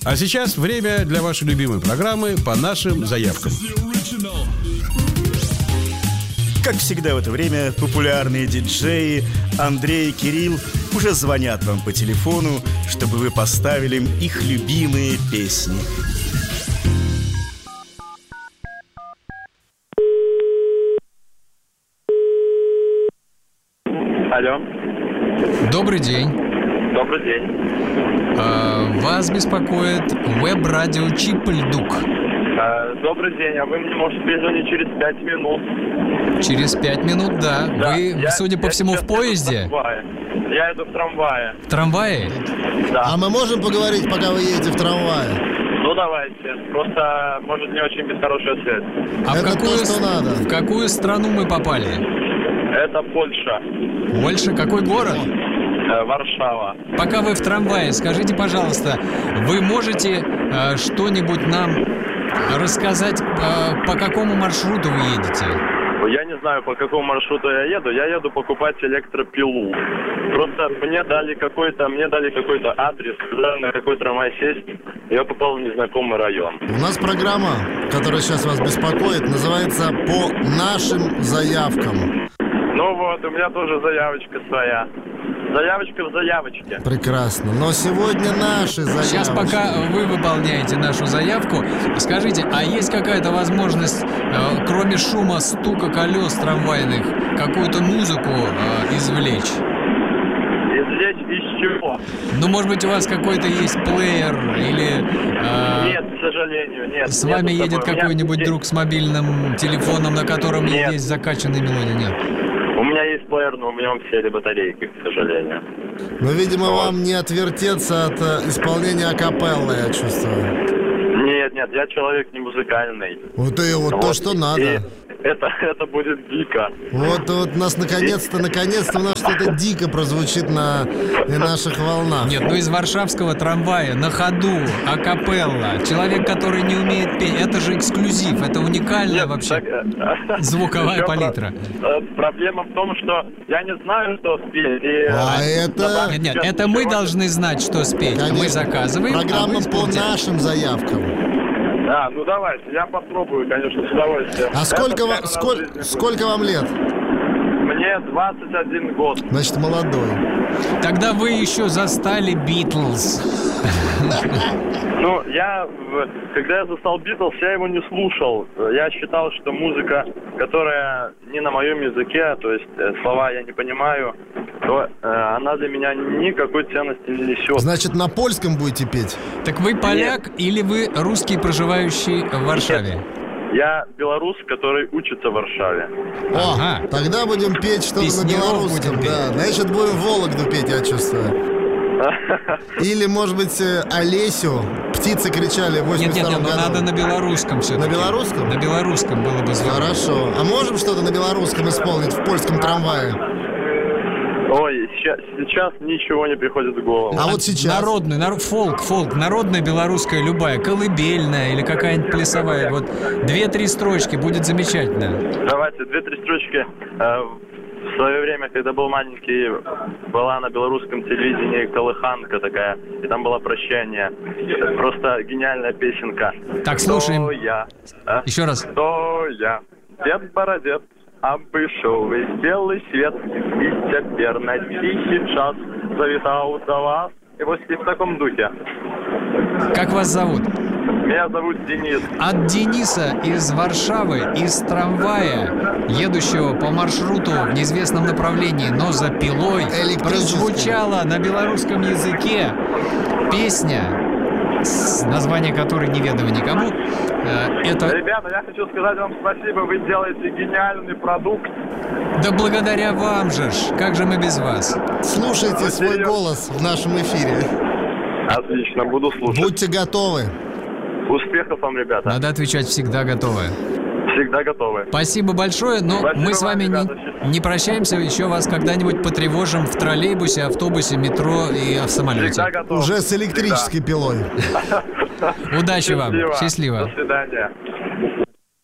А сейчас время для вашей любимой программы «По нашим заявкам». Как всегда в это время популярные диджеи Андрей и Кирилл уже звонят вам по телефону, чтобы вы поставили им их любимые песни. Алло. Добрый день. Добрый день. Вас беспокоит веб-радио Чип-Льдук. Добрый день, а вы мне можете перезвонить через 5 минут? Через 5 минут, да. Вы, судя по всему, в поезде? Я еду в трамвае. В трамвае? Да. А мы можем поговорить, пока вы едете в трамвае? Ну, давайте. Просто, может, не очень без хорошая связь. А Это то, что надо. В какую страну мы попали? Это Польша. Польша? Какой город? Варшава. Пока вы в трамвае, скажите, пожалуйста, вы можете что-нибудь нам рассказать, по какому маршруту вы едете? Я не знаю, по какому маршруту я еду. Я еду покупать электропилу. Просто мне дали какой-то адрес, куда на какой трамвай сесть. Я попал в незнакомый район. У нас программа, которая сейчас вас беспокоит, называется «По нашим заявкам». Ну вот, у меня тоже заявочка своя. Заявочка в заявочке. Прекрасно. Но сегодня наши заявки. Сейчас, пока вы выполняете нашу заявку, скажите, а есть какая-то возможность, кроме шума, стука колес трамвайных, какую-то музыку извлечь? Извлечь из чего? Ну, может быть, у вас какой-то есть плеер или... Нет, к сожалению, нет. С вами едет какой-нибудь друг с мобильным телефоном, на котором есть закачанные мелодии? Нет. У меня есть плеер, но у меня сели батарейки, к сожалению. Но, видимо, вам не отвертеться от исполнения акапеллы, я чувствую. Нет, я человек не музыкальный. Вот и вот то, что надо. И это будет дико. Вот нас наконец-то у нас что-то дико прозвучит на наших волнах. Нет, ну из варшавского трамвая на ходу акапелла. Человек, который не умеет петь, это же эксклюзив, это уникальная вообще звуковая палитра. Проблема в том, что я не знаю, что спеть. Нет, это мы должны знать, что спеть. Конечно. Мы заказываем. Программа по нашим заявкам. Ну давайте, я попробую, конечно, с удовольствием. А сколько вам лет? Мне 21 год. Значит, молодой. Тогда вы еще застали Битлз. Ну, когда я застал Битлз, я его не слушал. Я считал, что музыка, которая не на моем языке, то есть слова я не понимаю, то она для меня никакой ценности не несет. Значит, на польском будете петь? Так вы поляк или вы русский, проживающий в Варшаве? Я белорус, который учится в Варшаве. Ага. Тогда будем петь что-то на белорусском. Да, значит, будем Вологду петь, я чувствую. Или, может быть, Олесю. Птицы кричали в 82-м году. Нет, надо на белорусском все-таки. На белорусском? На белорусском было бы здорово. Хорошо. А можем что-то на белорусском исполнить в польском трамвае? Ой, сейчас ничего не приходит в голову. А вот сейчас? Народный, фолк, народная белорусская любая, колыбельная или какая-нибудь плясовая. Вот 2-3 строчки, будет замечательно. Давайте, 2-3 строчки. В свое время, когда был маленький, была на белорусском телевидении колыханка такая, и там было «Прощание». Просто гениальная песенка. Так, слушаем. Кто я? Еще раз. Кто я? Дед Бородец, обышел весь белый свет, и теперь на тихий час завитал до вас. И вот в таком духе. Как вас зовут? Меня зовут Денис. От Дениса из Варшавы, из трамвая, едущего по маршруту в неизвестном направлении, но за пилой, прозвучала на белорусском языке песня, название которой неведомо никому. Ребята, я хочу сказать вам спасибо, вы делаете гениальный продукт. Да благодаря вам же ж, как же мы без вас? Слушайте свой голос в нашем эфире. Отлично, буду слушать. Будьте готовы. Успехов вам, ребята. Надо отвечать всегда готовы. Всегда готовы. Спасибо большое, но спасибо мы с вами не прощаемся, еще вас когда-нибудь потревожим в троллейбусе, автобусе, метро и в самолете. Всегда готов. Уже с электрической пилой. Удачи вам. Счастливо. До свидания.